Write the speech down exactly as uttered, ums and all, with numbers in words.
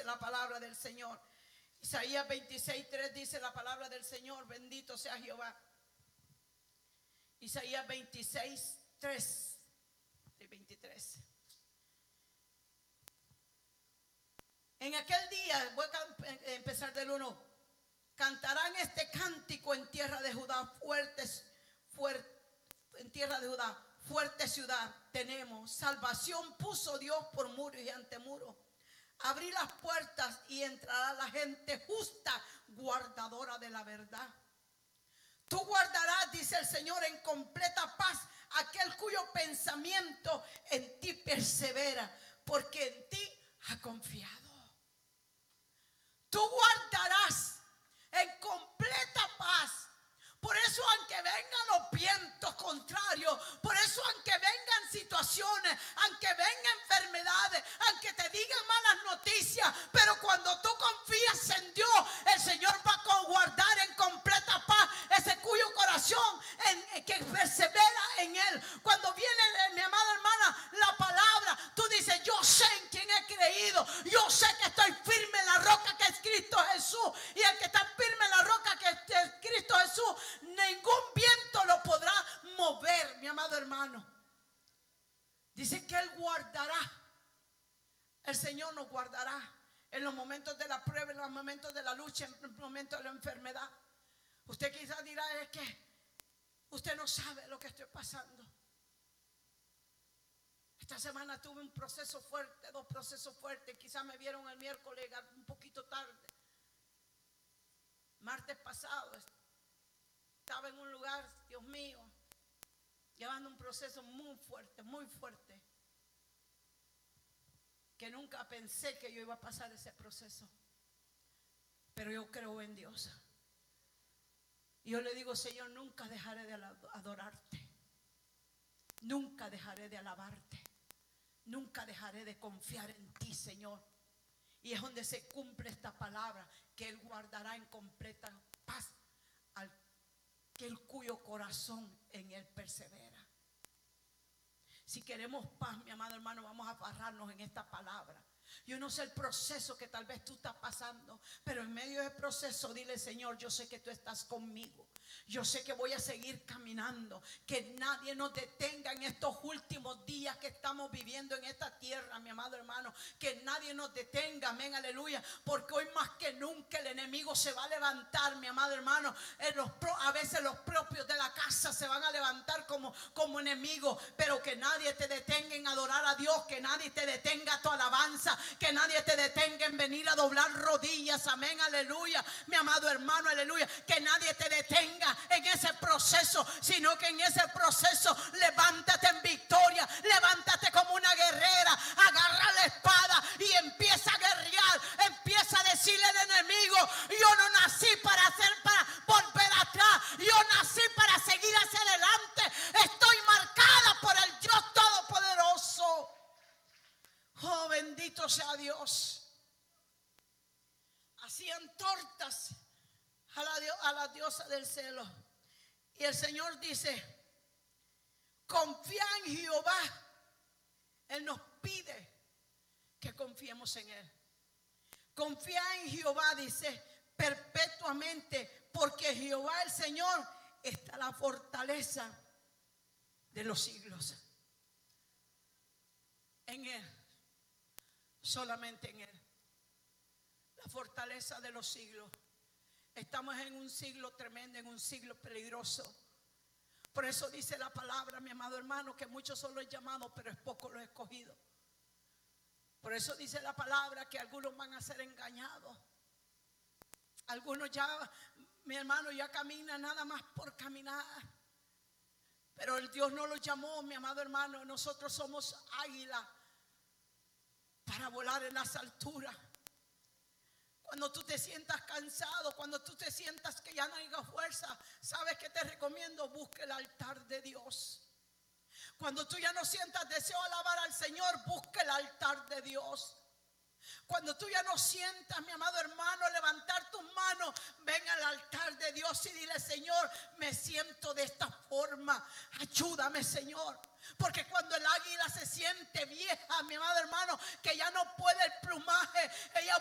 dice la palabra del Señor. Isaías veintiséis, tres dice la palabra del Señor, bendito sea Jehová. Isaías veintiséis, tres y veintitrés. En aquel día, voy a empezar del uno, cantarán este cántico en tierra de Judá, fuertes, fuerte, en tierra de Judá, fuerte ciudad tenemos. Salvación puso Dios por muro y ante muro. Abrí las puertas y entrará la gente justa, guardadora de la verdad. Tú guardarás, dice el Señor, en completa paz aquel cuyo pensamiento en ti persevera, porque en ti ha confiado. Tú guardarás en completa paz. Por eso, aunque vengan los vientos contrarios, por eso aunque vengan situaciones, aunque vengan enfermedades, aunque te digan malas noticias, pero cuando tú confías en Dios, el Señor va a guardar en completa paz ese cuyo corazón en, que persevera en Él. Cuando viene, mi amada hermana, la palabra, tú dices, yo sé en quién he creído, yo sé que estoy firme en la roca que es Cristo Jesús, y el que está firme en la roca que es Cristo Jesús, ningún viento lo podrá mover, mi amado hermano. Dice que Él guardará. El Señor nos guardará en los momentos de la prueba, en los momentos de la lucha, en los momentos de la enfermedad. Usted quizás dirá, es que usted no sabe lo que estoy pasando. Esta semana tuve un proceso fuerte, dos procesos fuertes. Quizás me vieron el miércoles un poquito tarde. Martes pasado estaba en un lugar, Dios mío, llevando un proceso muy fuerte, muy fuerte, que nunca pensé que yo iba a pasar ese proceso. Pero yo creo en Dios. Y yo le digo, Señor, nunca dejaré de adorarte. Nunca dejaré de alabarte. Nunca dejaré de confiar en ti, Señor. Y es donde se cumple esta palabra, que Él guardará en completa paz al aquel cuyo corazón en Él persevera. Si queremos paz, mi amado hermano, vamos a agarrarnos en esta palabra. Yo no sé el proceso que tal vez tú estás pasando, pero en medio del proceso dile, Señor, yo sé que tú estás conmigo. Yo sé que voy a seguir caminando, que nadie nos detenga en estos últimos días que estamos viviendo en esta tierra, mi amado hermano, que nadie nos detenga, amén, aleluya, porque hoy más que nunca el enemigo se va a levantar, mi amado hermano. En los, a veces los propios de la casa se van a levantar como, como enemigos, pero que nadie te detenga en adorar a Dios, que nadie te detenga tu alabanza, que nadie te detenga en venir a doblar rodillas, amén, aleluya, mi amado hermano, aleluya, que nadie te detenga en ese proceso, sino que en ese proceso levántate en victoria, levántate como una guerrera, agarra la espada y empieza a guerrear, empieza a decirle al enemigo, yo no nací para hacer, para volver atrás, yo nací para seguir hacia adelante, estoy marcada por el Dios Todopoderoso. Oh, bendito sea Dios. Hacían tortas a la, a la diosa del cielo. Y el Señor dice, confía en Jehová. Él nos pide que confiemos en Él. Confía en Jehová, dice, perpetuamente, porque Jehová el Señor está la fortaleza de los siglos. En Él, solamente en Él, la fortaleza de los siglos. Estamos en un siglo tremendo, en un siglo peligroso. Por eso dice la palabra, mi amado hermano, que muchos son los llamados, pero es poco los escogidos. Por eso dice la palabra que algunos van a ser engañados. Algunos ya, mi hermano, ya caminan nada más por caminar. Pero el Dios no los llamó, mi amado hermano. Nosotros somos águila para volar en las alturas. Cuando tú te sientas cansado, cuando tú te sientas que ya no hay fuerza, ¿sabes qué te recomiendo? Busca el altar de Dios. Cuando tú ya no sientas deseo de alabar al Señor, busca el altar de Dios. Cuando tú ya no sientas, mi amado hermano, levantar tus manos, ven al altar de Dios y dile, Señor, me siento de esta forma, ayúdame, Señor. Porque cuando el águila se siente vieja, mi amado hermano, que ya no puede el plumaje, ella